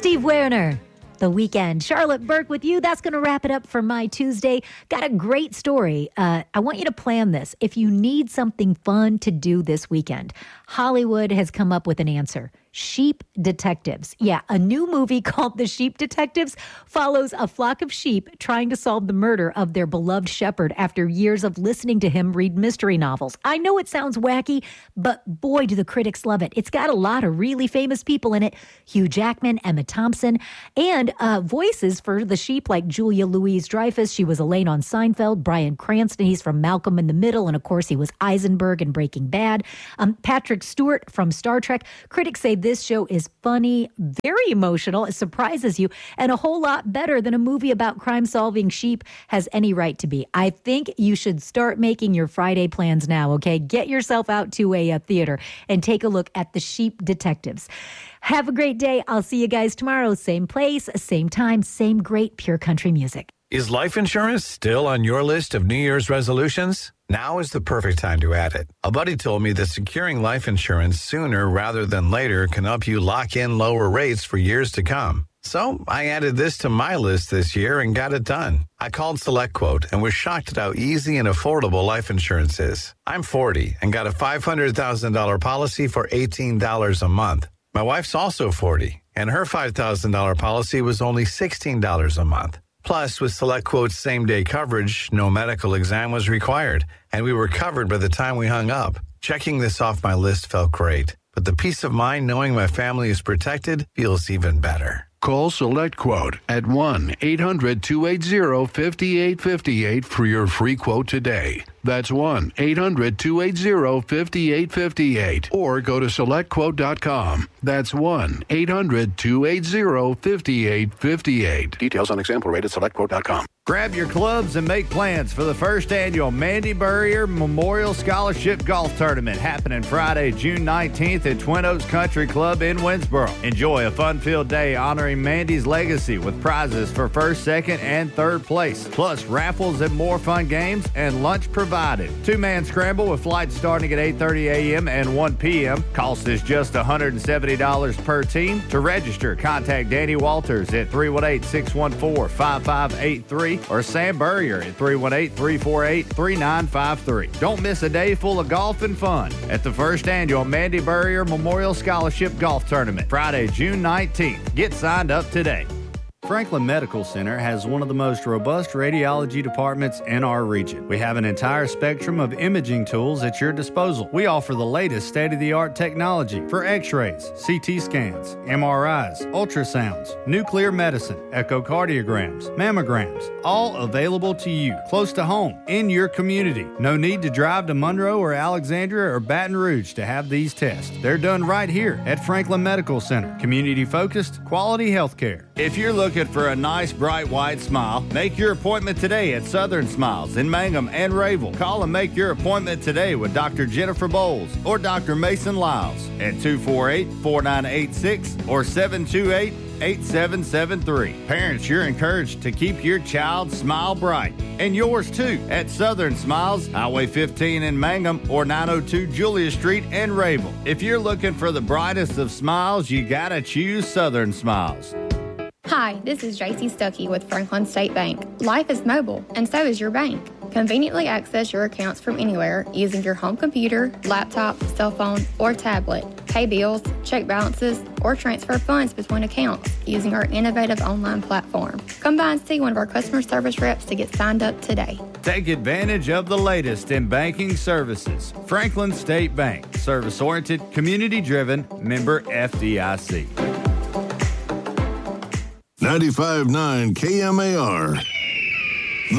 Steve Werner, The Weekend. Charlotte Burke with you. That's going to wrap it up for my Tuesday. Got a great story. I want you to plan this. If you need something fun to do this weekend, Hollywood has come up with an answer. Sheep Detectives. Yeah, a new movie called The Sheep Detectives follows a flock of sheep trying to solve the murder of their beloved shepherd after years of listening to him read mystery novels. I know it sounds wacky, but boy, do the critics love it. It's got a lot of really famous people in it. Hugh Jackman, Emma Thompson, and voices for the sheep like Julia Louis-Dreyfus. She was Elaine on Seinfeld. Bryan Cranston, he's from Malcolm in the Middle. And of course, he was Eisenberg in Breaking Bad. Patrick Stewart from Star Trek. Critics say this show is funny, very emotional, it surprises you, and a whole lot better than a movie about crime-solving sheep has any right to be. I think you should start making your Friday plans now, okay? Get yourself out to a theater and take a look at The Sheep Detectives. Have a great day. I'll see you guys tomorrow. Same place, same time, same great pure country music. Is life insurance still on your list of New Year's resolutions? Now is the perfect time to add it. A buddy told me that securing life insurance sooner rather than later can help you lock in lower rates for years to come. So I added this to my list this year and got it done. I called SelectQuote and was shocked at how easy and affordable life insurance is. I'm 40 and got a $500,000 policy for $18 a month. My wife's also 40, and her $5,000 policy was only $16 a month. Plus, with SelectQuote's same-day coverage, no medical exam was required, and we were covered by the time we hung up. Checking this off my list felt great, but the peace of mind knowing my family is protected feels even better. Call SelectQuote at 1-800-280-5858 for your free quote today. That's 1-800-280-5858. Or go to SelectQuote.com. That's 1-800-280-5858. Details on example rate at SelectQuote.com. Grab your clubs and make plans for the first annual Mandy Burrier Memorial Scholarship Golf Tournament happening Friday, June 19th at Twin Oaks Country Club in Winsboro. Enjoy a fun-filled day honoring Mandy's legacy with prizes for first, second, and third place, plus raffles and more fun games and lunch provided. Two-man scramble with flights starting at 8:30 a.m. and 1 p.m. Cost is just $170 per team. To register, contact Danny Walters at 318-614-5583 or Sam Burrier at 318-348-3953. Don't miss a day full of golf and fun at the first annual Mandy Burrier Memorial Scholarship Golf Tournament, Friday, June 19th. Get signed up today. Franklin Medical Center has one of the most robust radiology departments in our region. We have an entire spectrum of imaging tools at your disposal. We offer the latest state-of-the-art technology for x-rays, CT scans, MRIs, ultrasounds, nuclear medicine, echocardiograms, mammograms, all available to you, close to home, in your community. No need to drive to Monroe or Alexandria or Baton Rouge to have these tests. They're done right here at Franklin Medical Center. Community-focused, quality health care. If you're looking for a nice, bright, white smile, make your appointment today at Southern Smiles in Mangum and Rayville. Call and make your appointment today with Dr. Jennifer Bowles or Dr. Mason Lyles at 248-4986 or 728-8773. Parents, you're encouraged to keep your child's smile bright. And yours too at Southern Smiles, Highway 15 in Mangum or 902 Julia Street in Rayville. If you're looking for the brightest of smiles, you gotta choose Southern Smiles. Hi, this is JC Stuckey with Franklin State Bank. Life is mobile, and so is your bank. Conveniently access your accounts from anywhere using your home computer, laptop, cell phone, or tablet. Pay bills, check balances, or transfer funds between accounts using our innovative online platform. Come by and see one of our customer service reps to get signed up today. Take advantage of the latest in banking services. Franklin State Bank. Service-oriented, community-driven, member FDIC. 95.9 KMAR.